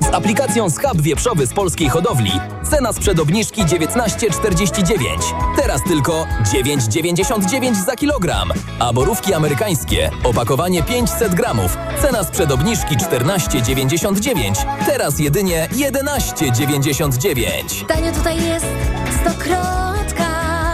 Z aplikacją Schab Wieprzowy z polskiej hodowli cena sprzed obniżki 19,49. Teraz tylko 9,99 za kilogram. A borówki amerykańskie, opakowanie 500 gramów, cena sprzed obniżki 14,99. Teraz jedynie 11,99. Tanio tutaj jest Stokrotka.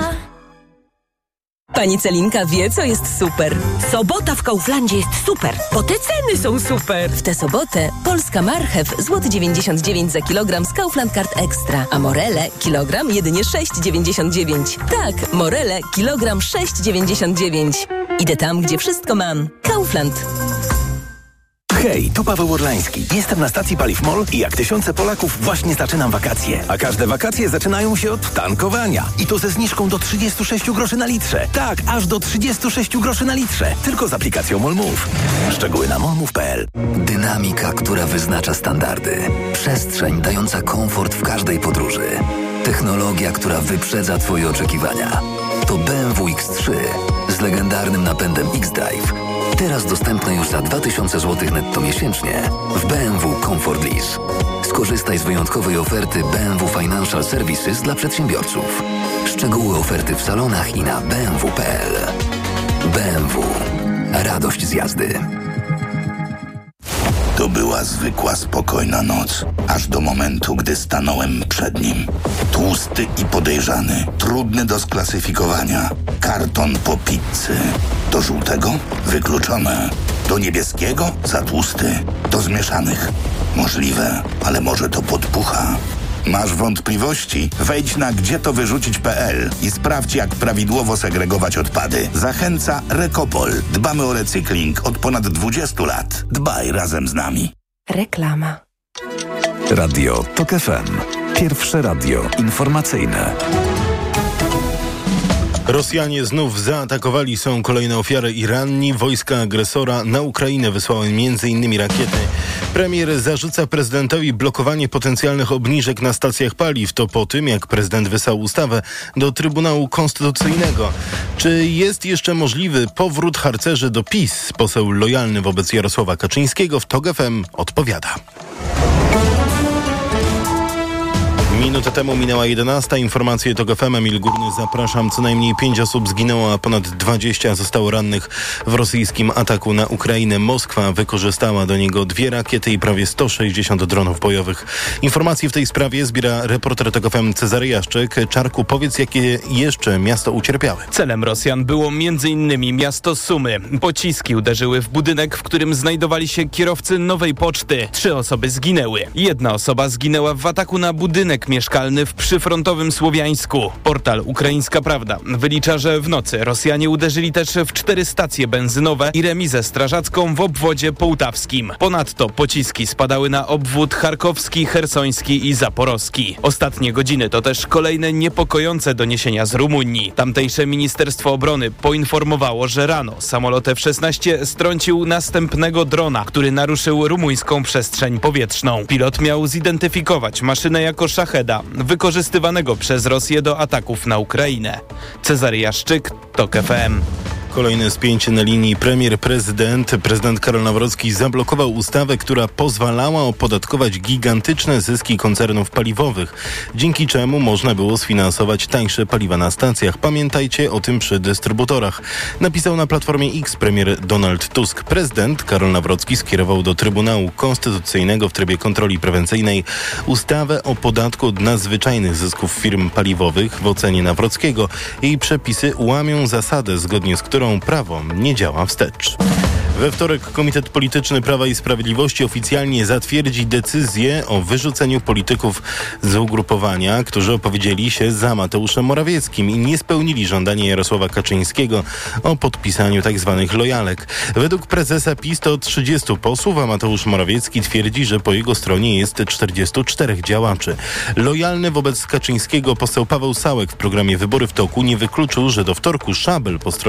Pani Celinka wie, co jest super. Sobota w Kauflandzie jest super, bo te ceny są super. W tę sobotę polska marchew złoty 99 za kilogram z Kaufland Card Extra, a morele kilogram jedynie 6,99. Tak, morele kilogram 6,99. Idę tam, gdzie wszystko mam. Kaufland. Hej, tu Paweł Orlański. Jestem na stacji Paliw MOL i jak tysiące Polaków właśnie zaczynam wakacje. A każde wakacje zaczynają się od tankowania. I to ze zniżką do 36 groszy na litrze. Tak, aż do 36 groszy na litrze. Tylko z aplikacją MOL Move. Szczegóły na molmove.pl. Dynamika, która wyznacza standardy. Przestrzeń dająca komfort w każdej podróży. Technologia, która wyprzedza Twoje oczekiwania. To BMW X3 z legendarnym napędem X-Drive. Teraz dostępne już za 2000 zł netto miesięcznie w BMW Comfort Lease. Skorzystaj z wyjątkowej oferty BMW Financial Services dla przedsiębiorców. Szczegóły oferty w salonach i na bmw.pl. BMW. Radość z jazdy. To była zwykła, spokojna noc, aż do momentu, gdy stanąłem przed nim. Tłusty i podejrzany, trudny do sklasyfikowania. Karton po pizzy. Do żółtego? Wykluczone. Do niebieskiego? Za tłusty. Do zmieszanych? Możliwe, ale może to podpucha. Masz wątpliwości? Wejdź na gdzietowyrzucić.pl i sprawdź, jak prawidłowo segregować odpady. Zachęca Recopol. Dbamy o recykling od ponad 20 lat. Dbaj razem z nami. Reklama. Radio TOK FM. Pierwsze radio informacyjne. Rosjanie znów zaatakowali, są kolejne ofiary i ranni. Wojska agresora na Ukrainę wysłały m.in. rakiety. Premier zarzuca prezydentowi blokowanie potencjalnych obniżek na stacjach paliw. To po tym, jak prezydent wysłał ustawę do Trybunału Konstytucyjnego. Czy jest jeszcze możliwy powrót harcerzy do PiS? Poseł lojalny wobec Jarosława Kaczyńskiego w TOK FM odpowiada. Minutę temu minęła 11. Informacje TOK FM. Emil Górny, zapraszam. Co najmniej 5 osób zginęło, a ponad 20 zostało rannych w rosyjskim ataku na Ukrainę. Moskwa wykorzystała do niego 2 rakiety i prawie 160 dronów bojowych. Informacje w tej sprawie zbiera reporter TOK FM Cezary Jaszczyk. Czarku, powiedz, jakie jeszcze miasta ucierpiały. Celem Rosjan było m.in. miasto Sumy. Pociski uderzyły w budynek, w którym znajdowali się kierowcy Nowej Poczty. 3 osoby zginęły. 1 osoba zginęła w ataku na budynek mieszkalny w przyfrontowym Słowiańsku. Portal Ukraińska Prawda wylicza, że w nocy Rosjanie uderzyli też w 4 stacje benzynowe i remizę strażacką w obwodzie połtawskim. Ponadto pociski spadały na obwód charkowski, chersoński i zaporowski. Ostatnie godziny to też kolejne niepokojące doniesienia z Rumunii. Tamtejsze Ministerstwo Obrony poinformowało, że rano samolot F-16 strącił następnego drona, który naruszył rumuńską przestrzeń powietrzną. Pilot miał zidentyfikować maszynę jako Szacheda, wykorzystywanego przez Rosję do ataków na Ukrainę. Cezary Jaszczyk, TOK FM. Kolejne spięcie na linii premier-prezydent. Prezydent Karol Nawrocki zablokował ustawę, która pozwalała opodatkować gigantyczne zyski koncernów paliwowych, dzięki czemu można było sfinansować tańsze paliwa na stacjach. Pamiętajcie o tym przy dystrybutorach. Napisał na Platformie X premier Donald Tusk. Prezydent Karol Nawrocki skierował do Trybunału Konstytucyjnego w trybie kontroli prewencyjnej ustawę o podatku od nadzwyczajnych zysków firm paliwowych. W ocenie Nawrockiego jej przepisy łamią zasadę, zgodnie z którą prawo nie działa wstecz. We wtorek Komitet Polityczny Prawa i Sprawiedliwości oficjalnie zatwierdzi decyzję o wyrzuceniu polityków z ugrupowania, którzy opowiedzieli się za Mateuszem Morawieckim i nie spełnili żądania Jarosława Kaczyńskiego o podpisaniu tzw. lojalek. Według prezesa PiS to 30 posłów, a Mateusz Morawiecki twierdzi, że po jego stronie jest 44 działaczy. Lojalny wobec Kaczyńskiego poseł Paweł Sałek w programie Wybory w toku nie wykluczył, że do wtorku szabel po stronie byłego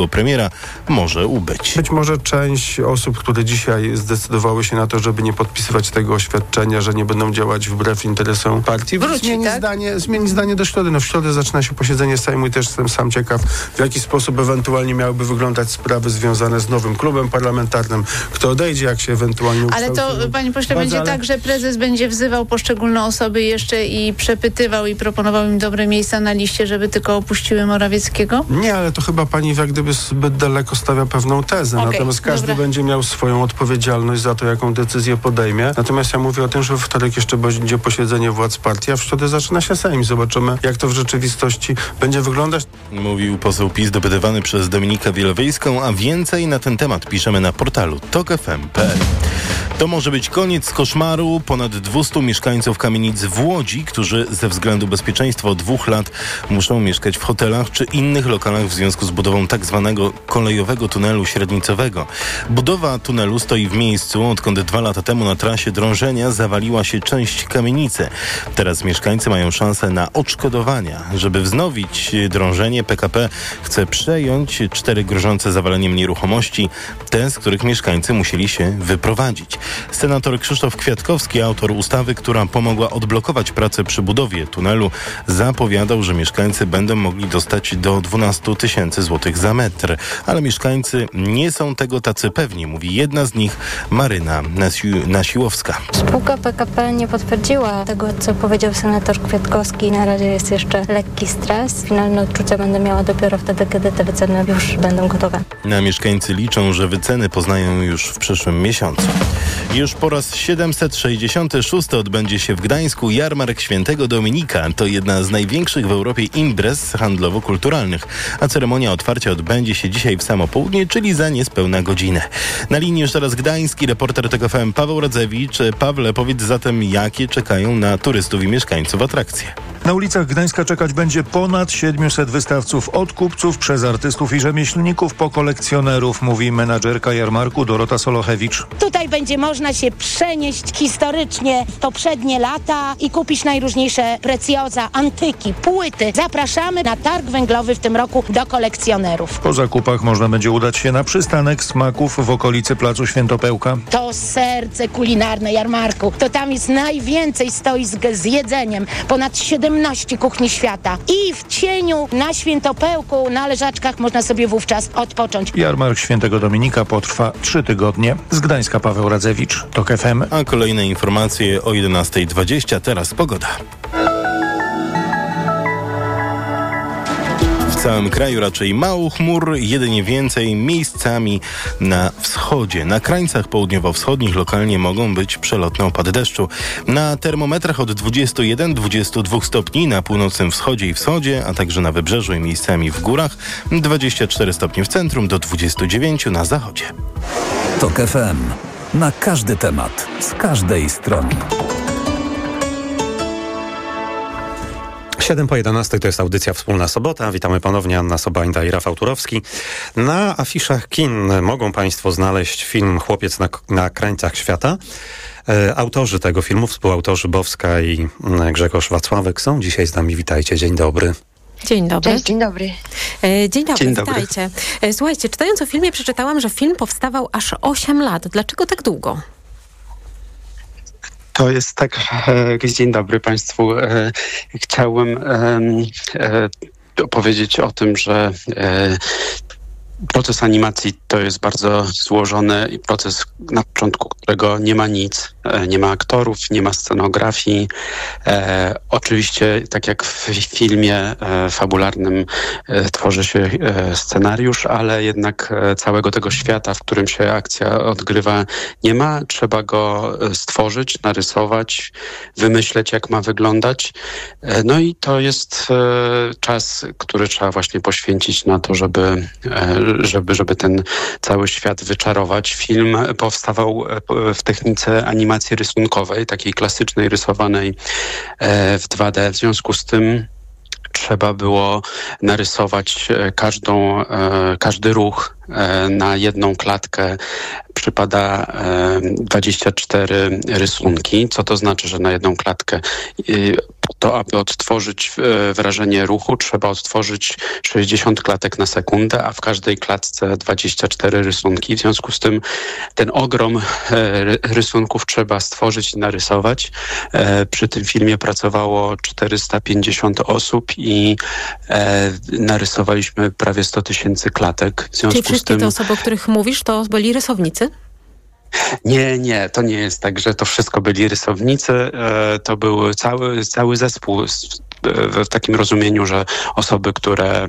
polskiego premiera może ubyć. Być może część osób, które dzisiaj zdecydowały się na to, żeby nie podpisywać tego oświadczenia, że nie będą działać wbrew interesom partii, zmieni zdanie do środy. W środę zaczyna się posiedzenie Sejmu i też jestem sam ciekaw, w jaki sposób ewentualnie miałyby wyglądać sprawy związane z nowym klubem parlamentarnym, kto odejdzie, jak się ewentualnie ukształci. Ale to, panie pośle, będzie tak, że prezes będzie wzywał poszczególne osoby jeszcze i przepytywał i proponował im dobre miejsca na liście, żeby tylko opuściły Morawieckiego? Nie, ale to chyba pani jak gdyby zbyt daleko stawia pewną tezę. Natomiast każdy będzie miał swoją odpowiedzialność za to, jaką decyzję podejmie. Natomiast ja mówię o tym, że we wtorek jeszcze będzie posiedzenie władz partii, a w środę zaczyna się Sejm. Zobaczymy, jak to w rzeczywistości będzie wyglądać. Mówił poseł PiS dopytywany przez Dominikę Wielowiejską, a więcej na ten temat piszemy na portalu tokfm.pl. To może być koniec koszmaru. Ponad 200 mieszkańców kamienic w Łodzi, którzy ze względu bezpieczeństwa od 2 lat muszą mieszkać w hotelach czy innych lokalach w związku z budową tak zwanego kolejowego tunelu średnicowego. Budowa tunelu stoi w miejscu, odkąd 2 lata temu na trasie drążenia zawaliła się część kamienicy. Teraz mieszkańcy mają szansę na odszkodowania. Żeby wznowić drążenie, PKP chce przejąć 4 grożące zawaleniem nieruchomości, te, z których mieszkańcy musieli się wyprowadzić. Senator Krzysztof Kwiatkowski, autor ustawy, która pomogła odblokować pracę przy budowie tunelu, zapowiadał, że mieszkańcy będą mogli dostać do 12 000 złotych za metr. Ale mieszkańcy nie są tego tacy pewni, mówi jedna z nich, Maryna Nasiłowska. Spółka PKP nie potwierdziła tego, co powiedział senator Kwiatkowski. Na razie jest jeszcze lekki stres. Finalne odczucia będę miała dopiero wtedy, kiedy te wyceny już będą gotowe. Mieszkańcy liczą, że wyceny poznają już w przyszłym miesiącu. Już po raz 766 odbędzie się w Gdańsku Jarmark Świętego Dominika. To jedna z największych w Europie imprez handlowo-kulturalnych, a ceremonia otwarcia odbędzie się dzisiaj w samo południe, czyli za niespełna godzinę. Na linii już teraz gdański reporter TOK FM Paweł Radzewicz. Pawle, powiedz zatem, jakie czekają na turystów i mieszkańców atrakcje? Na ulicach Gdańska czekać będzie ponad 700 wystawców, od kupców przez artystów i rzemieślników po kolekcjonerów, mówi menadżerka jarmarku Dorota Solochewicz. Tutaj będzie można się przenieść historycznie w poprzednie lata i kupić najróżniejsze precjoza, antyki, płyty. Zapraszamy na targ węglowy w tym roku do kolekcjonerów. Po zakupach można będzie udać się na przystanek smaków w okolicy Placu Świętopełka. To serce kulinarne jarmarku. To tam jest najwięcej stoisk z jedzeniem. Ponad 17 kuchni świata. I w cieniu na Świętopełku, na leżaczkach można sobie wówczas odpocząć. Jarmark Świętego Dominika potrwa 3 tygodnie. Z Gdańska Paweł Radzewicz, TOK FM. A kolejne informacje o 11:20. Teraz pogoda. W całym kraju raczej mało chmur, jedynie więcej miejscami na wschodzie. Na krańcach południowo-wschodnich lokalnie mogą być przelotne opady deszczu. Na termometrach od 21-22 stopni na północnym wschodzie i wschodzie, a także na wybrzeżu i miejscami w górach, 24 stopnie w centrum do 29 na zachodzie. TOK FM. Na każdy temat, z każdej strony. 7:11 to jest audycja Wspólna Sobota. Witamy ponownie, Anna Sobańda i Rafał Turowski. Na afiszach kin mogą Państwo znaleźć film Chłopiec na krańcach świata. Autorzy tego filmu, współautorzy Bowska i Grzegorz Wacławek są dzisiaj z nami. Witajcie, dzień dobry. Dzień dobry. Cześć, dzień dobry. Dzień dobry, witajcie. Słuchajcie, czytając o filmie przeczytałam, że film powstawał aż 8 lat. Dlaczego tak długo? To jest tak, dzień dobry Państwu. Chciałem opowiedzieć o tym, że proces animacji to jest bardzo złożony i proces, na początku którego nie ma nic. Nie ma aktorów, nie ma scenografii. Oczywiście, tak jak w filmie fabularnym tworzy się scenariusz, ale jednak całego tego świata, w którym się akcja odgrywa, nie ma. Trzeba go stworzyć, narysować, wymyśleć, jak ma wyglądać. No i to jest czas, który trzeba właśnie poświęcić na to, żeby ten cały świat wyczarować. Film powstawał w technice animacji rysunkowej, takiej klasycznej, rysowanej w 2D. W związku z tym trzeba było narysować każdy ruch, Na jedną klatkę przypada 24 rysunki. Co to znaczy, że na jedną klatkę? To, aby odtworzyć wrażenie ruchu, trzeba odtworzyć 60 klatek na sekundę, a w każdej klatce 24 rysunki. W związku z tym ten ogrom rysunków trzeba stworzyć i narysować. Przy tym filmie pracowało 450 osób i narysowaliśmy prawie 100 000 klatek. W związku Czyli wszystkie te osoby, o których mówisz, to byli rysownicy? Nie, to nie jest tak, że to wszystko byli rysownicy. To był cały zespół w takim rozumieniu, że osoby, które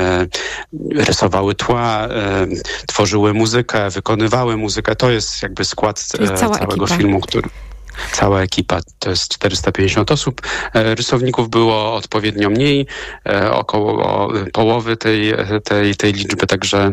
rysowały tła, tworzyły muzykę, wykonywały muzykę. To jest jakby skład całego filmu, cała ekipa, to jest 450 osób. Rysowników było odpowiednio mniej, około połowy tej liczby, także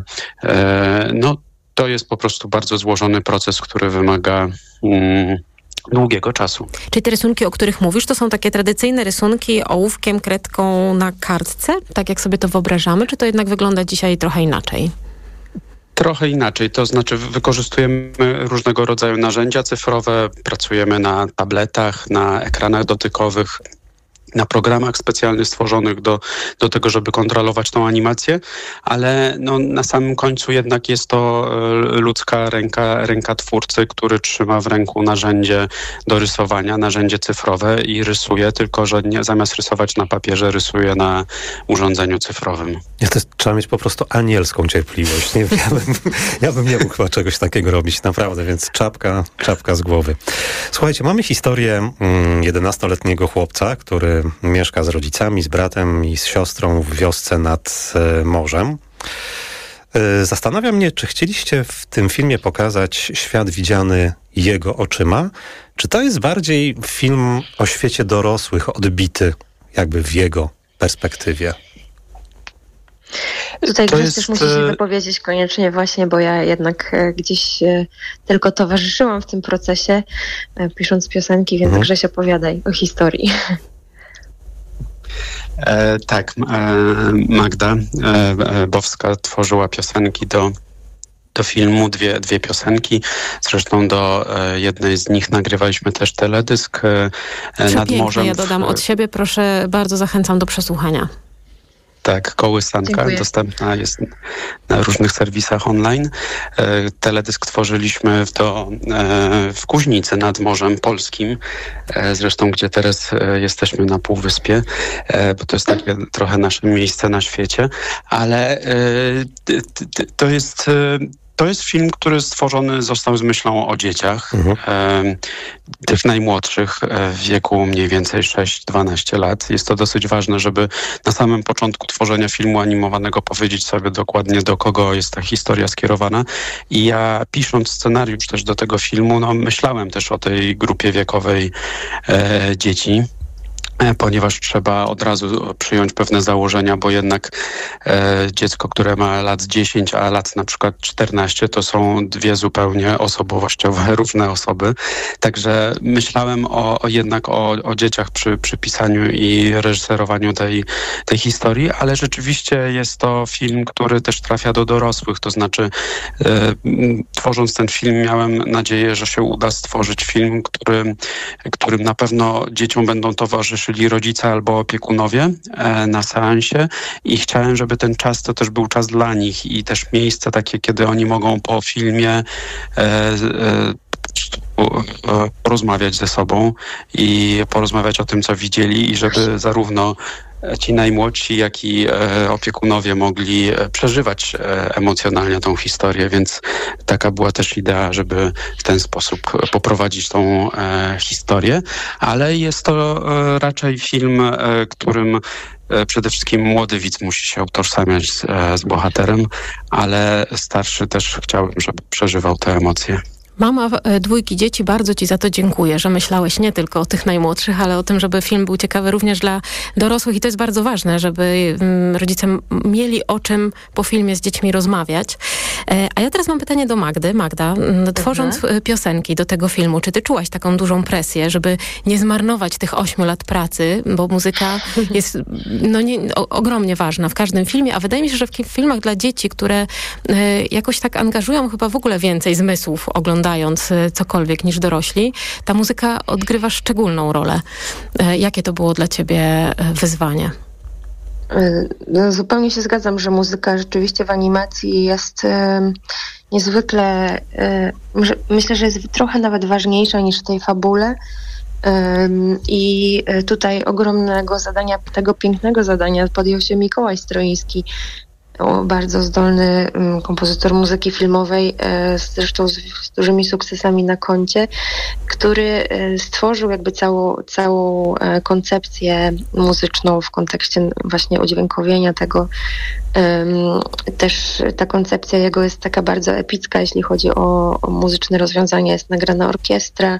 to jest po prostu bardzo złożony proces, który wymaga długiego czasu. Czy te rysunki, o których mówisz, to są takie tradycyjne rysunki ołówkiem, kredką na kartce? Tak jak sobie to wyobrażamy? Czy to jednak wygląda dzisiaj trochę inaczej? Trochę inaczej, to znaczy wykorzystujemy różnego rodzaju narzędzia cyfrowe, pracujemy na tabletach, na ekranach dotykowych, na programach specjalnie stworzonych do tego, żeby kontrolować tą animację, ale na samym końcu jednak jest to ludzka ręka twórcy, który trzyma w ręku narzędzie do rysowania, narzędzie cyfrowe i rysuje, tylko że zamiast rysować na papierze, rysuje na urządzeniu cyfrowym. Trzeba mieć po prostu anielską cierpliwość. Nie, ja bym nie mógł chyba czegoś takiego robić, naprawdę, więc czapka z głowy. Słuchajcie, mamy historię 11-letniego chłopca, który mieszka z rodzicami, z bratem i z siostrą w wiosce nad morzem. Zastanawia mnie, czy chcieliście w tym filmie pokazać świat widziany jego oczyma? Czy to jest bardziej film o świecie dorosłych, odbity jakby w jego perspektywie? Tutaj Grzegorz też musi się wypowiedzieć koniecznie właśnie, bo ja jednak gdzieś tylko towarzyszyłam w tym procesie, pisząc piosenki, więc Grześ, opowiadaj o historii. Tak, Magda Bowska tworzyła piosenki do filmu, dwie piosenki. Zresztą do jednej z nich nagrywaliśmy też teledysk nad morzem. Ja dodam od siebie, proszę, bardzo zachęcam do przesłuchania. Tak, kołysanka dostępna jest na różnych serwisach online. Teledysk tworzyliśmy w Kuźnicy nad Morzem Polskim, zresztą gdzie teraz jesteśmy na Półwyspie, bo to jest takie trochę nasze miejsce na świecie, ale to jest film, który stworzony został z myślą o dzieciach, tych najmłodszych w wieku mniej więcej 6-12 lat. Jest to dosyć ważne, żeby na samym początku tworzenia filmu animowanego powiedzieć sobie dokładnie, do kogo jest ta historia skierowana. I ja, pisząc scenariusz też do tego filmu, myślałem też o tej grupie wiekowej dzieci, ponieważ trzeba od razu przyjąć pewne założenia, bo jednak dziecko, które ma lat 10, a lat na przykład 14, to są dwie zupełnie osobowościowe, różne osoby. Także myślałem jednak o dzieciach przy pisaniu i reżyserowaniu tej historii, ale rzeczywiście jest to film, który też trafia do dorosłych, to znaczy tworząc ten film miałem nadzieję, że się uda stworzyć film, którym na pewno dzieciom będą towarzyszyli rodzice albo opiekunowie na seansie i chciałem, żeby ten czas to też był czas dla nich i też miejsce takie, kiedy oni mogą po filmie porozmawiać ze sobą i porozmawiać o tym, co widzieli i żeby zarówno ci najmłodsi, jak i opiekunowie mogli przeżywać emocjonalnie tą historię, więc taka była też idea, żeby w ten sposób poprowadzić tą historię, ale jest to raczej film, którym przede wszystkim młody widz musi się utożsamiać z bohaterem, ale starszy też chciałbym, żeby przeżywał te emocje. Mama 2 dzieci, bardzo Ci za to dziękuję, że myślałeś nie tylko o tych najmłodszych, ale o tym, żeby film był ciekawy również dla dorosłych i to jest bardzo ważne, żeby rodzice mieli o czym po filmie z dziećmi rozmawiać. A ja teraz mam pytanie do Magdy. Magda, tworząc piosenki do tego filmu, czy Ty czułaś taką dużą presję, żeby nie zmarnować tych 8 lat pracy, bo muzyka jest ogromnie ważna w każdym filmie, a wydaje mi się, że w filmach dla dzieci, które jakoś tak angażują chyba w ogóle więcej zmysłów oglądając cokolwiek niż dorośli, ta muzyka odgrywa szczególną rolę. Jakie to było dla Ciebie wyzwanie? No, zupełnie się zgadzam, że muzyka rzeczywiście w animacji jest niezwykle, myślę, że jest trochę nawet ważniejsza niż w tej fabule. I tutaj ogromnego zadania, tego pięknego zadania podjął się Mikołaj Stroiński, bardzo zdolny kompozytor muzyki filmowej, zresztą z dużymi sukcesami na koncie, który stworzył jakby całą koncepcję muzyczną w kontekście właśnie udźwiękowienia tego. Też ta koncepcja jego jest taka bardzo epicka, jeśli chodzi o muzyczne rozwiązania. Jest nagrana orkiestra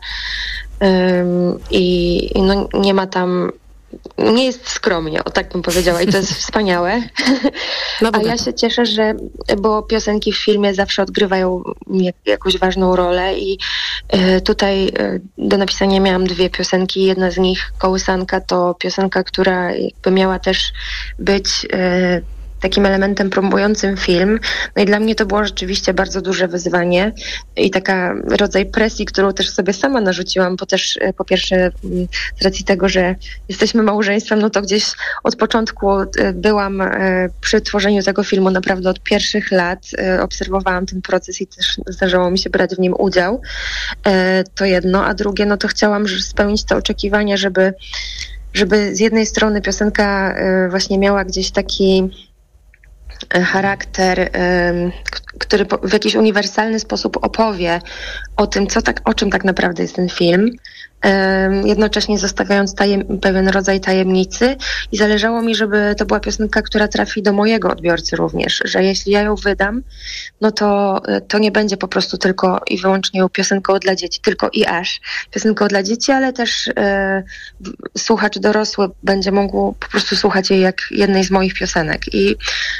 i no, nie ma tam, nie jest skromnie, o tak bym powiedziała, i to jest wspaniałe. A ja się cieszę, bo piosenki w filmie zawsze odgrywają jakąś ważną rolę i tutaj do napisania miałam 2 piosenki. Jedna z nich, Kołysanka, to piosenka, która jakby miała też być takim elementem promującym film. No i dla mnie to było rzeczywiście bardzo duże wyzwanie i taka rodzaj presji, którą też sobie sama narzuciłam, bo też po pierwsze z racji tego, że jesteśmy małżeństwem, no to gdzieś od początku byłam przy tworzeniu tego filmu naprawdę od pierwszych lat. Obserwowałam ten proces i też zdarzało mi się brać w nim udział. To jedno, a drugie, no to chciałam spełnić te oczekiwania, żeby z jednej strony piosenka właśnie miała gdzieś taki charakter, który w jakiś uniwersalny sposób opowie o tym, o czym tak naprawdę jest ten film, jednocześnie zostawiając pewien rodzaj tajemnicy i zależało mi, żeby to była piosenka, która trafi do mojego odbiorcy również, że jeśli ja ją wydam, no to nie będzie po prostu tylko i wyłącznie piosenką dla dzieci, tylko i aż piosenką dla dzieci, ale też słuchacz dorosły będzie mógł po prostu słuchać jej jak jednej z moich piosenek i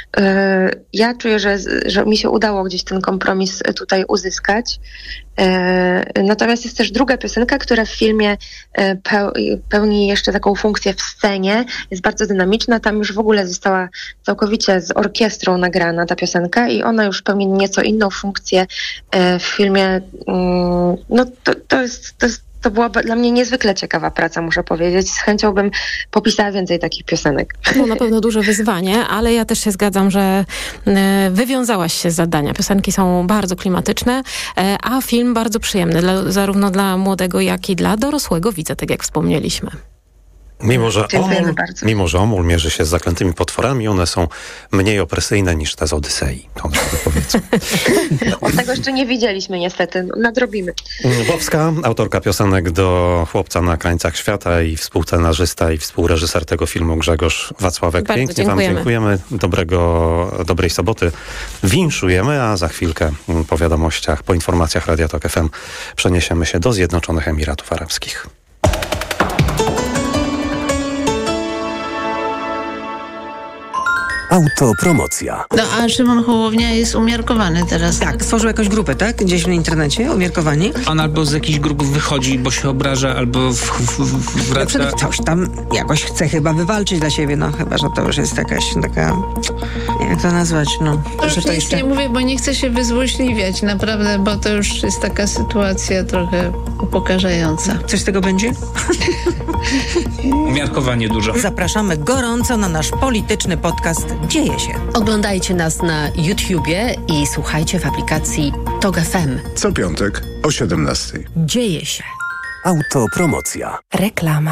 ja czuję, że mi się udało gdzieś ten kompromis tutaj uzyskać. Natomiast jest też druga piosenka, która w filmie pełni jeszcze taką funkcję w scenie, jest bardzo dynamiczna, tam już w ogóle została całkowicie z orkiestrą nagrana ta piosenka i ona już pełni nieco inną funkcję w filmie. No to była dla mnie niezwykle ciekawa praca, muszę powiedzieć. Z chęcią bym popisała więcej takich piosenek. No na pewno duże wyzwanie, ale ja też się zgadzam, że wywiązałaś się z zadania. Piosenki są bardzo klimatyczne, a film bardzo przyjemny, zarówno dla młodego, jak i dla dorosłego widza, tak jak wspomnieliśmy. Mimo że Omul mierzy się z zaklętymi potworami, one są mniej opresyjne niż te z Odysei. Tego jeszcze nie widzieliśmy niestety, nadrobimy. Wowska, autorka piosenek do Chłopca na krańcach świata i współscenarzysta i współreżyser tego filmu Grzegorz Wacławek. Bardzo pięknie dziękujemy. Wam dziękujemy. Dobrej soboty. Winszujemy, a za chwilkę po wiadomościach, po informacjach Radia Tok FM przeniesiemy się do Zjednoczonych Emiratów Arabskich. Autopromocja. No a Szymon Hołownia jest umiarkowany teraz. Tak, stworzył jakąś grupę, tak? Gdzieś w internecie, umiarkowani. On albo z jakichś grup wychodzi, bo się obraża, albo wraca. Coś tam jakoś chce chyba wywalczyć dla siebie, no chyba, że to już jest jakaś taka, jak to nazwać, no. To już nic nie mówię, bo nie chcę się wyzłośliwiać, naprawdę, bo to już jest taka sytuacja trochę upokarzająca. Coś z tego będzie? Umiarkowanie dużo. Zapraszamy gorąco na nasz polityczny podcast Dzieje się. Oglądajcie nas na YouTubie i słuchajcie w aplikacji Tok FM. Co piątek o 17:00. Dzieje się. Autopromocja. Reklama.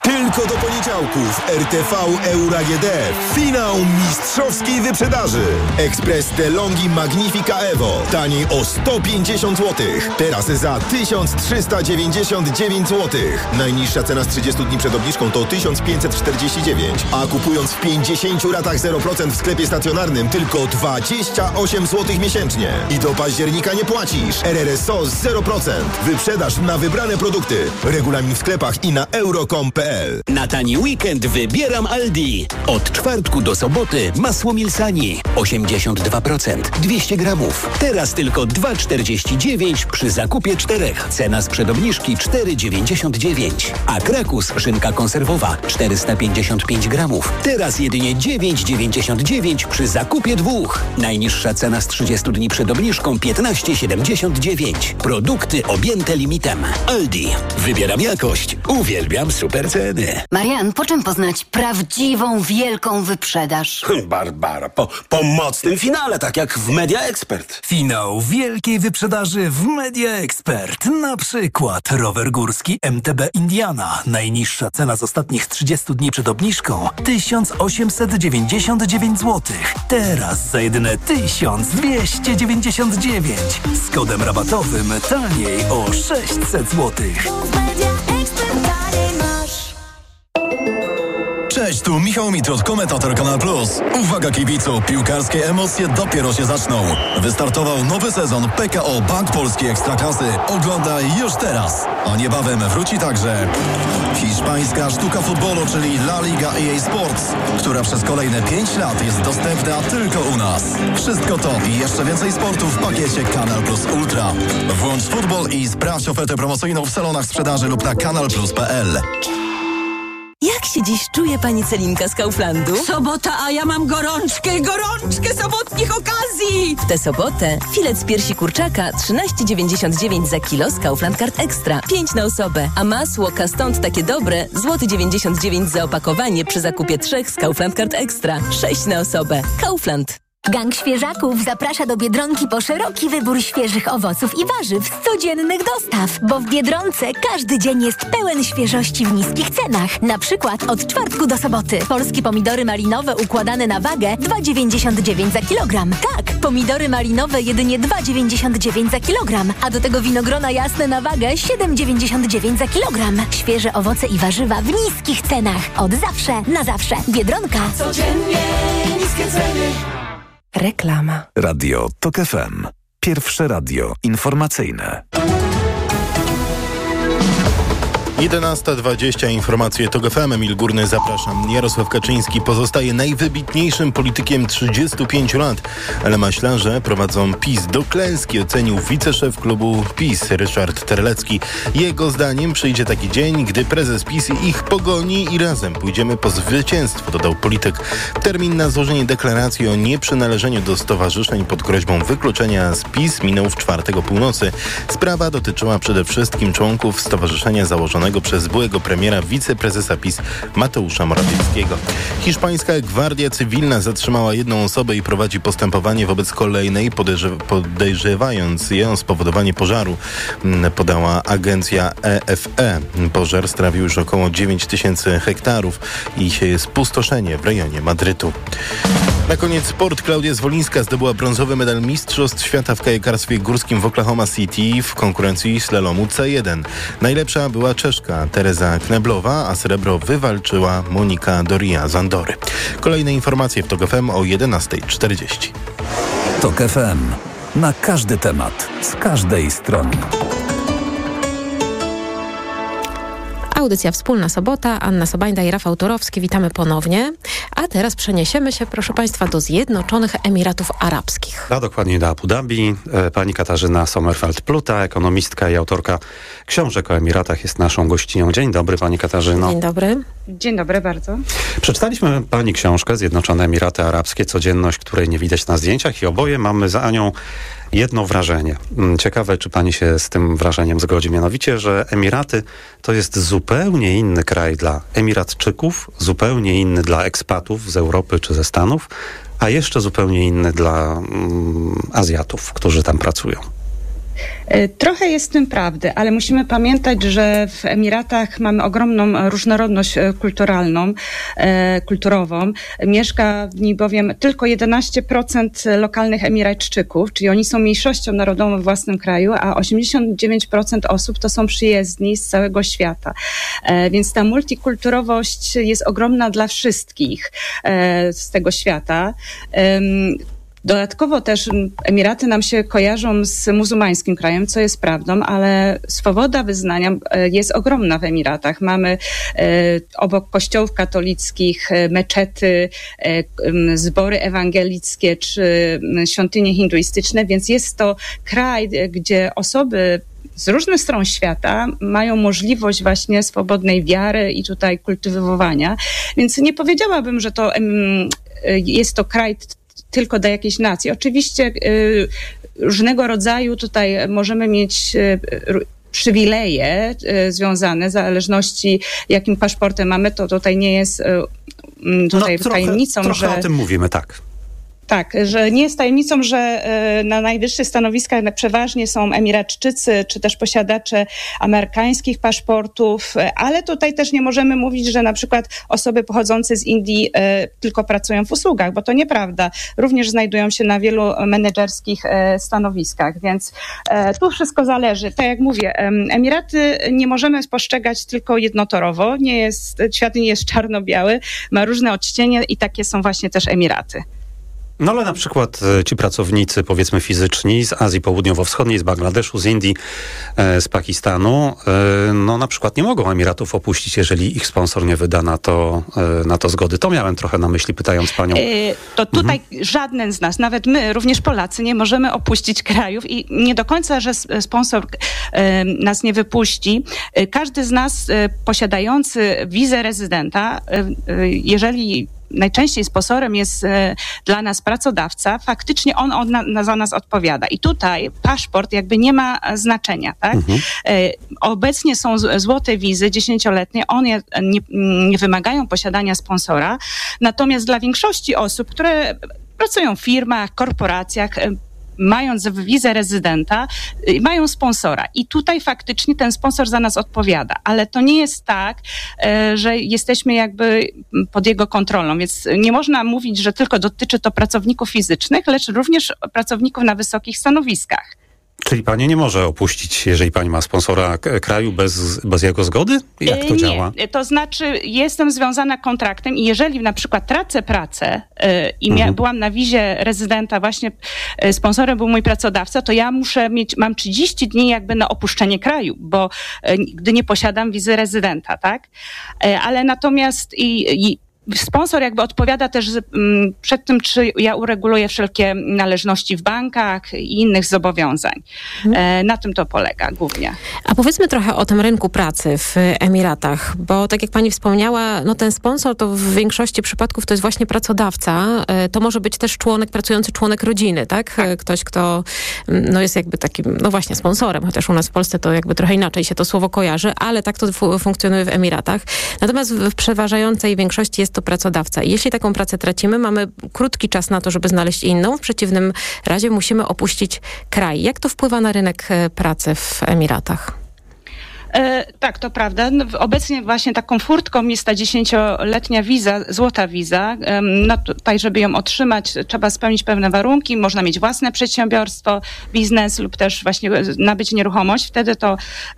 Tylko do poniedziałków RTV Euro AGD. Finał mistrzowskiej wyprzedaży. Ekspres DeLonghi Magnifica Evo. Taniej o 150 zł. Teraz za 1399 zł. Najniższa cena z 30 dni przed obniżką to 1549. A kupując w 50 ratach 0% w sklepie stacjonarnym tylko 28 zł miesięcznie. I do października nie płacisz. RRSO 0%. Wyprzedaż na wybrane produkty. Regulamin w sklepach i na euro.com.pl. Na tani weekend wybieram Aldi. Od czwartku do soboty masło Milsani 82%, 200 gramów. Teraz tylko 2,49 przy zakupie 4. Cena sprzed obniżki 4,99. A Krakus szynka konserwowa 455 gramów. Teraz jedynie 9,99 przy zakupie 2. Najniższa cena z 30 dni przed obniżką 15,79. Produkty objęte limitem. Aldi. Wybieram jakość. Uwielbiam super ceny. Marian, po czym poznać prawdziwą, wielką wyprzedaż? Barbara, po mocnym finale, tak jak w Media Expert. Finał wielkiej wyprzedaży w Media Expert. Na przykład rower górski MTB Indiana. Najniższa cena z ostatnich 30 dni przed obniżką 1899 zł. Teraz za jedyne 1299. Z kodem rabatowym taniej o 600 zł. Cześć, tu Michał Mitrot, komentator Kanal Plus. Uwaga kibicu, piłkarskie emocje dopiero się zaczną. Wystartował nowy sezon PKO Bank Polski Ekstraklasy. Oglądaj już teraz. A niebawem wróci także hiszpańska sztuka futbolu, czyli La Liga EA Sports, która przez kolejne 5 lat jest dostępna tylko u nas. Wszystko to i jeszcze więcej sportu w pakiecie Kanal Plus Ultra. Włącz futbol i sprawdź ofertę promocyjną w salonach sprzedaży lub na kanalplus.pl. Jak się dziś czuje pani Celinka z Kauflandu? Sobota, a ja mam gorączkę sobotnich okazji! W tę sobotę filet z piersi kurczaka 13,99 za kilo z Kaufland Card Extra. 5 na osobę. A masło Caston takie dobre, złoty 99 za opakowanie przy zakupie 3 z Kaufland Card Extra. 6 na osobę. Kaufland. Gang Świeżaków zaprasza do Biedronki po szeroki wybór świeżych owoców i warzyw z codziennych dostaw, bo w Biedronce każdy dzień jest pełen świeżości w niskich cenach. Na przykład od czwartku do soboty. Polskie pomidory malinowe układane na wagę 2,99 za kilogram. Tak, pomidory malinowe jedynie 2,99 za kilogram, a do tego winogrona jasne na wagę 7,99 za kilogram. Świeże owoce i warzywa w niskich cenach. Od zawsze, na zawsze. Biedronka. Codziennie niskie ceny. Reklama. Radio TOK FM. Pierwsze radio informacyjne. 11:20 informacje TOK FM. Emil Górny, zapraszam. Jarosław Kaczyński pozostaje najwybitniejszym politykiem 35 lat, ale maślarze prowadzą PiS do klęski, ocenił wiceszef klubu PiS Ryszard Terlecki. Jego zdaniem przyjdzie taki dzień, gdy prezes PiS ich pogoni i razem pójdziemy po zwycięstwo, dodał polityk. Termin na złożenie deklaracji o nieprzynależeniu do stowarzyszeń pod groźbą wykluczenia z PiS minął w czwartek o północy. Sprawa dotyczyła przede wszystkim członków stowarzyszenia założonego przez byłego premiera, wiceprezesa PiS Mateusza Morawieckiego. Hiszpańska Gwardia Cywilna zatrzymała jedną osobę i prowadzi postępowanie wobec kolejnej, podejrzewając ją o spowodowanie pożaru, podała agencja EFE. Pożar strawił już około 9000 hektarów i spustoszenie w rejonie Madrytu. Na koniec sport. Klaudia Zwolińska zdobyła brązowy medal Mistrzostw Świata w kajakarstwie górskim w Oklahoma City w konkurencji slalomu C1. Najlepsza była Czeszka Teresa Kneblowa, a srebro wywalczyła Monika Doria z Andory. Kolejne informacje w TOK FM o 11:40. TOK FM. Na każdy temat, z każdej strony. Audycja Wspólna Sobota, Anna Sobańda i Rafał Turowski. Witamy ponownie. A teraz przeniesiemy się, proszę Państwa, do Zjednoczonych Emiratów Arabskich. A dokładnie do Abu Dhabi. Pani Katarzyna Sommerfeld-Pluta, ekonomistka i autorka książek o Emiratach, jest naszą gościnią. Dzień dobry, Pani Katarzyno. Dzień dobry. Dzień dobry bardzo. Przeczytaliśmy Pani książkę Zjednoczone Emiraty Arabskie, codzienność, której nie widać na zdjęciach, i oboje mamy za nią jedno wrażenie. Ciekawe, czy pani się z tym wrażeniem zgodzi. Mianowicie, że Emiraty to jest zupełnie inny kraj dla Emiratczyków, zupełnie inny dla ekspatów z Europy czy ze Stanów, a jeszcze zupełnie inny dla Azjatów, którzy tam pracują. Trochę jest w tym prawdy, ale musimy pamiętać, że w Emiratach mamy ogromną różnorodność kulturową. Mieszka w niej bowiem tylko 11% lokalnych Emiratczyków, czyli oni są mniejszością narodową w własnym kraju, a 89% osób to są przyjezdni z całego świata. Więc ta multikulturowość jest ogromna dla wszystkich z tego świata. Dodatkowo też Emiraty nam się kojarzą z muzułmańskim krajem, co jest prawdą, ale swoboda wyznania jest ogromna w Emiratach. Mamy obok kościołów katolickich meczety, zbory ewangelickie czy świątynie hinduistyczne, więc jest to kraj, gdzie osoby z różnych stron świata mają możliwość właśnie swobodnej wiary i tutaj kultywowania. Więc nie powiedziałabym, że to jest to kraj tylko dla jakiejś nacji. Oczywiście różnego rodzaju tutaj możemy mieć przywileje związane, w zależności jakim paszportem mamy, to tutaj nie jest tajemnicą, trochę że... o tym mówimy, tak. Tak, że nie jest tajemnicą, że na najwyższych stanowiskach przeważnie są Emiratczycy, czy też posiadacze amerykańskich paszportów, ale tutaj też nie możemy mówić, że na przykład osoby pochodzące z Indii tylko pracują w usługach, bo to nieprawda. Również znajdują się na wielu menedżerskich stanowiskach, więc tu wszystko zależy. Tak jak mówię, Emiraty nie możemy postrzegać tylko jednotorowo. Świat nie jest czarno-biały, ma różne odcienie i takie są właśnie też Emiraty. No ale na przykład ci pracownicy, powiedzmy fizyczni z Azji Południowo-Wschodniej, z Bangladeszu, z Indii, z Pakistanu, no na przykład nie mogą Emiratów opuścić, jeżeli ich sponsor nie wyda na to zgody. To miałem trochę na myśli, pytając panią. To tutaj żaden z nas, nawet my, również Polacy, nie możemy opuścić krajów i nie do końca, że sponsor nas nie wypuści. Każdy z nas posiadający wizę rezydenta, jeżeli najczęściej sponsorem jest dla nas pracodawca, faktycznie on za nas odpowiada. I tutaj paszport jakby nie ma znaczenia, tak? Obecnie są złote wizy 10-letnie, one nie wymagają posiadania sponsora, natomiast dla większości osób, które pracują w firmach, korporacjach, mając wizę rezydenta, mają sponsora. I tutaj faktycznie ten sponsor za nas odpowiada. Ale to nie jest tak, że jesteśmy jakby pod jego kontrolą. Więc nie można mówić, że tylko dotyczy to pracowników fizycznych, lecz również pracowników na wysokich stanowiskach. Czyli pani nie może opuścić, jeżeli pani ma sponsora kraju bez jego zgody? Jak to działa? To znaczy jestem związana kontraktem i jeżeli na przykład tracę pracę i byłam na wizie rezydenta, właśnie sponsorem był mój pracodawca, to ja mam 30 dni jakby na opuszczenie kraju, bo gdy nie posiadam wizy rezydenta, tak? Ale natomiast sponsor jakby odpowiada też przed tym, czy ja ureguluję wszelkie należności w bankach i innych zobowiązań. Na tym to polega głównie. A powiedzmy trochę o tym rynku pracy w Emiratach, bo tak jak pani wspomniała, no ten sponsor to w większości przypadków to jest właśnie pracodawca. To może być też pracujący członek rodziny, tak? Ktoś, kto no jest jakby takim, no właśnie sponsorem, chociaż u nas w Polsce to jakby trochę inaczej się to słowo kojarzy, ale tak to funkcjonuje w Emiratach. Natomiast w przeważającej większości jest to pracodawca. I jeśli taką pracę tracimy, mamy krótki czas na to, żeby znaleźć inną. W przeciwnym razie musimy opuścić kraj. Jak to wpływa na rynek pracy w Emiratach? Tak, to prawda. Obecnie właśnie taką furtką jest ta 10-letnia wiza, złota wiza. No tutaj, żeby ją otrzymać, trzeba spełnić pewne warunki. Można mieć własne przedsiębiorstwo, biznes lub też właśnie nabyć nieruchomość. Wtedy to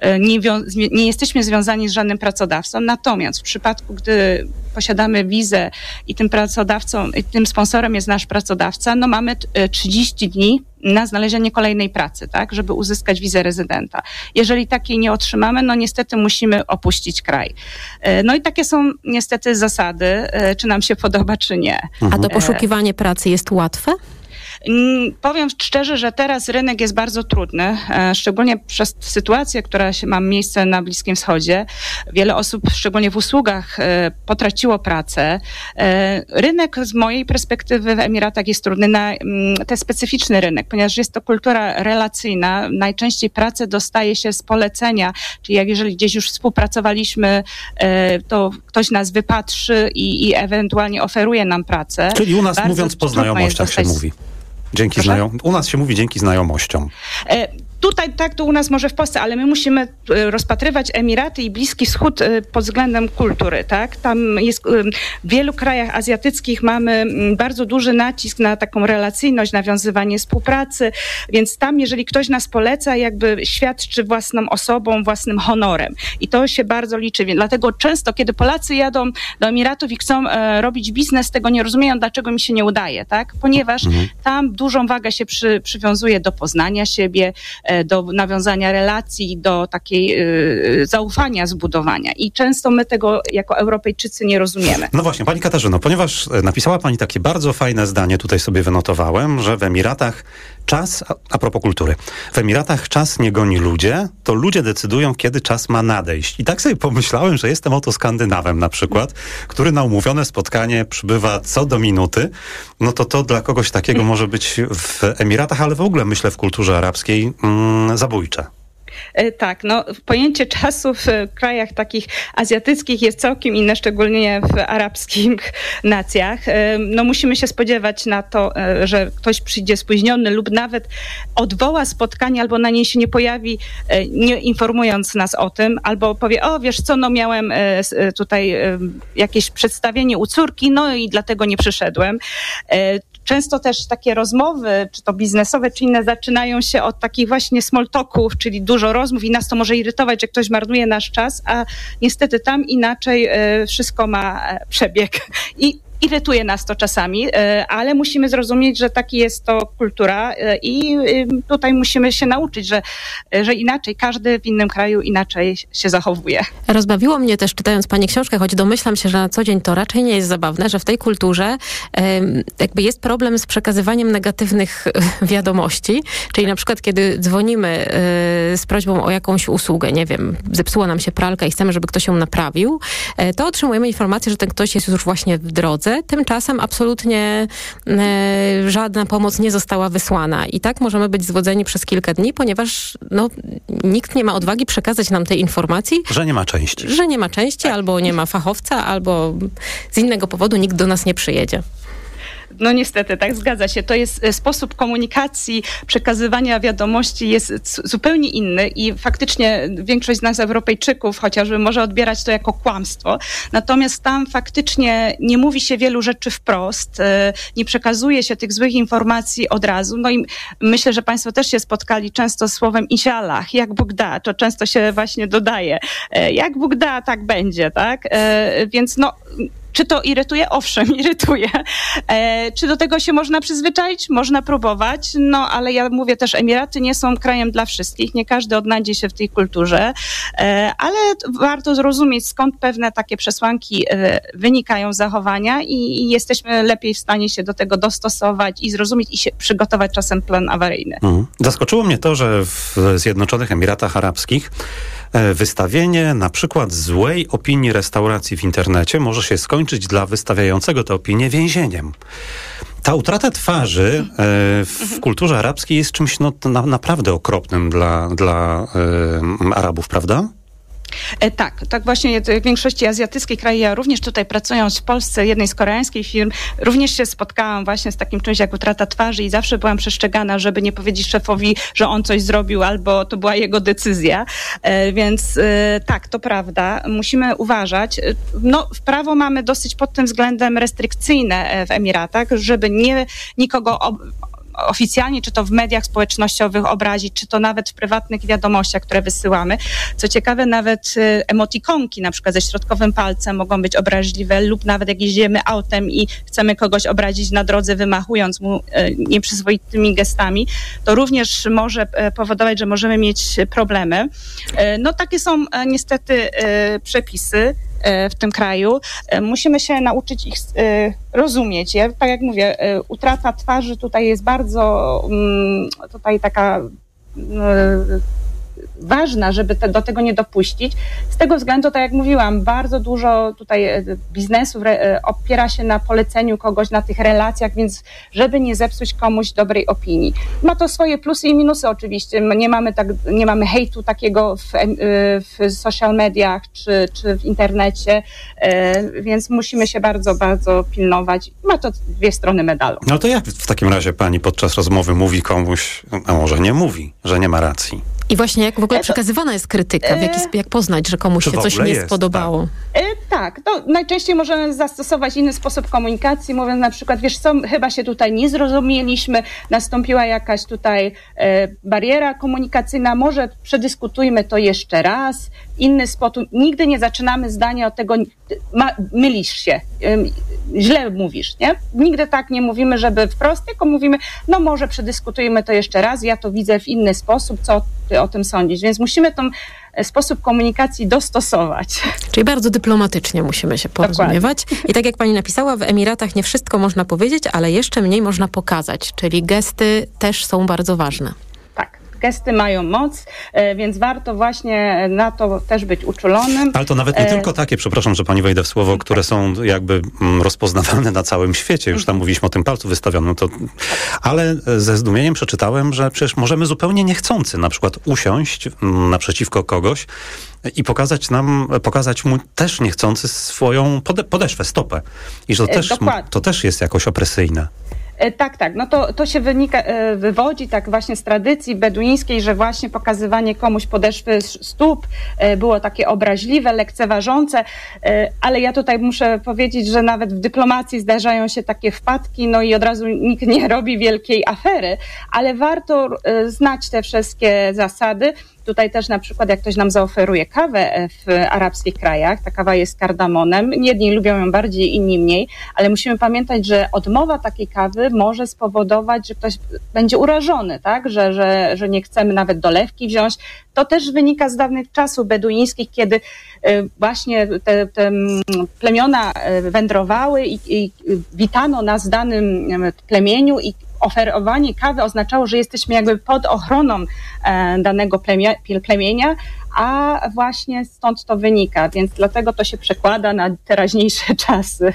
nie jesteśmy związani z żadnym pracodawcą. Natomiast w przypadku, gdy posiadamy wizę i tym pracodawcą, i tym sponsorem jest nasz pracodawca, no mamy 30 dni na znalezienie kolejnej pracy, tak, żeby uzyskać wizę rezydenta. Jeżeli takiej nie otrzymamy, no niestety musimy opuścić kraj. No i takie są niestety zasady, czy nam się podoba, czy nie. A to poszukiwanie pracy jest łatwe? Powiem szczerze, że teraz rynek jest bardzo trudny, szczególnie przez sytuację, która ma miejsce na Bliskim Wschodzie. Wiele osób, szczególnie w usługach, potraciło pracę. Rynek z mojej perspektywy w Emiratach jest trudny, ten specyficzny rynek, ponieważ jest to kultura relacyjna. Najczęściej pracę dostaje się z polecenia, czyli jeżeli gdzieś już współpracowaliśmy, to ktoś nas wypatrzy i ewentualnie oferuje nam pracę. Czyli u nas mówiąc po znajomościach się mówi. U nas się mówi dzięki znajomościom. Tutaj tak to u nas może w Polsce, ale my musimy rozpatrywać Emiraty i Bliski Wschód pod względem kultury, tak? Tam jest w wielu krajach azjatyckich mamy bardzo duży nacisk na taką relacyjność, nawiązywanie współpracy, więc tam, jeżeli ktoś nas poleca, jakby świadczy własną osobą, własnym honorem. I to się bardzo liczy. Więc dlatego często, kiedy Polacy jadą do Emiratów i chcą robić biznes, tego nie rozumieją, dlaczego mi się nie udaje, tak? Ponieważ tam dużą wagę się przywiązuje do poznania siebie, do nawiązania relacji, do takiej zaufania, zbudowania. I często my tego jako Europejczycy nie rozumiemy. No właśnie, pani Katarzyno, ponieważ napisała pani takie bardzo fajne zdanie, tutaj sobie wynotowałem, że w Emiratach czas, a propos kultury, w Emiratach czas nie goni ludzie, to ludzie decydują, kiedy czas ma nadejść. I tak sobie pomyślałem, że jestem oto Skandynawem na przykład, który na umówione spotkanie przybywa co do minuty, no to dla kogoś takiego może być w Emiratach, ale w ogóle myślę w kulturze arabskiej zabójcze. Tak, no pojęcie czasu w krajach takich azjatyckich jest całkiem inne, szczególnie w arabskich nacjach. No musimy się spodziewać na to, że ktoś przyjdzie spóźniony lub nawet odwoła spotkanie albo na niej się nie pojawi, nie informując nas o tym, albo powie, o wiesz co, no miałem tutaj jakieś przedstawienie u córki, no i dlatego nie przyszedłem. Często też takie rozmowy, czy to biznesowe, czy inne, zaczynają się od takich właśnie small talków, czyli dużo rozmów i nas to może irytować, że ktoś marnuje nasz czas, a niestety tam inaczej wszystko ma przebieg. I irytuje nas to czasami, ale musimy zrozumieć, że taki jest to kultura i tutaj musimy się nauczyć, że inaczej, każdy w innym kraju inaczej się zachowuje. Rozbawiło mnie też, czytając pani książkę, choć domyślam się, że na co dzień to raczej nie jest zabawne, że w tej kulturze jakby jest problem z przekazywaniem negatywnych wiadomości, czyli na przykład kiedy dzwonimy z prośbą o jakąś usługę, nie wiem, zepsuła nam się pralka i chcemy, żeby ktoś ją naprawił, to otrzymujemy informację, że ten ktoś jest już właśnie w drodze. Tymczasem absolutnie żadna pomoc nie została wysłana. I tak możemy być zwodzeni przez kilka dni, ponieważ nikt nie ma odwagi przekazać nam tej informacji. Że nie ma części. Że nie ma części, albo nie ma fachowca, albo z innego powodu nikt do nas nie przyjedzie. No niestety, tak, zgadza się. To jest sposób komunikacji, przekazywania wiadomości jest zupełnie inny i faktycznie większość z nas Europejczyków chociażby może odbierać to jako kłamstwo. Natomiast tam faktycznie nie mówi się wielu rzeczy wprost, nie przekazuje się tych złych informacji od razu. No i myślę, że państwo też się spotkali często z słowem inshallah, jak Bóg da, to często się właśnie dodaje. Jak Bóg da, tak będzie, tak? Więc no... Czy to irytuje? Owszem, irytuje. Czy do tego się można przyzwyczaić? Można próbować, no ale ja mówię też, Emiraty nie są krajem dla wszystkich, nie każdy odnajdzie się w tej kulturze, ale warto zrozumieć, skąd pewne takie przesłanki wynikają z zachowania i jesteśmy lepiej w stanie się do tego dostosować i zrozumieć i się przygotować czasem plan awaryjny. Zaskoczyło mnie to, że w Zjednoczonych Emiratach Arabskich wystawienie na przykład złej opinii restauracji w internecie może się skończyć dla wystawiającego tę opinię więzieniem. Ta utrata twarzy w kulturze arabskiej jest czymś naprawdę okropnym dla Arabów, prawda? Tak właśnie w większości azjatyckich krajów, ja również tutaj pracując w Polsce, jednej z koreańskich firm, również się spotkałam właśnie z takim czymś jak utrata twarzy i zawsze byłam przestrzegana, żeby nie powiedzieć szefowi, że on coś zrobił albo to była jego decyzja. Więc tak, to prawda. Musimy uważać. No, w prawo mamy dosyć pod tym względem restrykcyjne w Emiratach, żeby nikogo oficjalnie, czy to w mediach społecznościowych obrazić, czy to nawet w prywatnych wiadomościach, które wysyłamy. Co ciekawe, nawet emotikonki, na przykład ze środkowym palcem mogą być obraźliwe lub nawet jak jeździmy autem i chcemy kogoś obrazić na drodze, wymachując mu nieprzyzwoitymi gestami, to również może powodować, że możemy mieć problemy. No takie są niestety przepisy w tym kraju. Musimy się nauczyć ich rozumieć. Ja, tak jak mówię, utrata twarzy tutaj jest bardzo tutaj taka ważna, żeby do tego nie dopuścić. Z tego względu, tak jak mówiłam, bardzo dużo tutaj biznesów opiera się na poleceniu kogoś, na tych relacjach, więc żeby nie zepsuć komuś dobrej opinii. Ma to swoje plusy i minusy oczywiście. Nie mamy hejtu takiego w social mediach czy w internecie, więc musimy się bardzo, bardzo pilnować. Ma to dwie strony medalu. No to jak w takim razie pani podczas rozmowy mówi komuś, a może nie mówi, że nie ma racji? I właśnie jak w ogóle przekazywana jest krytyka? Jak poznać, że komuś się coś nie spodobało? Tak, to najczęściej możemy zastosować inny sposób komunikacji, mówiąc na przykład, wiesz co, chyba się tutaj nie zrozumieliśmy, nastąpiła jakaś tutaj bariera komunikacyjna, może przedyskutujmy to jeszcze raz, inny sposób. Nigdy nie zaczynamy zdania od tego, mylisz się, źle mówisz, nie? Nigdy tak nie mówimy, żeby wprost, tylko mówimy, no może przedyskutujmy to jeszcze raz, ja to widzę w inny sposób, co ty o tym sądzisz, więc musimy ten sposób komunikacji dostosować. Czyli bardzo dyplomatycznie musimy się porozumiewać. I tak jak pani napisała, w Emiratach nie wszystko można powiedzieć, ale jeszcze mniej można pokazać, czyli gesty też są bardzo ważne. Gesty mają moc, więc warto właśnie na to też być uczulonym. Ale to nawet nie tylko takie, przepraszam, że pani wejdę w słowo, które są jakby rozpoznawalne na całym świecie. Już tam mówiliśmy o tym palcu wystawionym. Ale ze zdumieniem przeczytałem, że przecież możemy zupełnie niechcący na przykład usiąść naprzeciwko kogoś i pokazać mu też niechcący swoją podeszwę, stopę. I że to też jest jakoś opresyjne. Tak. No to się wywodzi tak właśnie z tradycji beduińskiej, że właśnie pokazywanie komuś podeszwy stóp było takie obraźliwe, lekceważące, ale ja tutaj muszę powiedzieć, że nawet w dyplomacji zdarzają się takie wpadki, no i od razu nikt nie robi wielkiej afery, ale warto znać te wszystkie zasady. Tutaj też na przykład jak ktoś nam zaoferuje kawę w arabskich krajach, ta kawa jest z kardamonem, jedni lubią ją bardziej, inni mniej, ale musimy pamiętać, że odmowa takiej kawy może spowodować, że ktoś będzie urażony, tak? Że nie chcemy nawet dolewki wziąć. To też wynika z dawnych czasów beduińskich, kiedy właśnie te plemiona wędrowały i witano nas w danym plemieniu i oferowanie kawy oznaczało, że jesteśmy jakby pod ochroną danego plemienia, a właśnie stąd to wynika, więc dlatego to się przekłada na teraźniejsze czasy.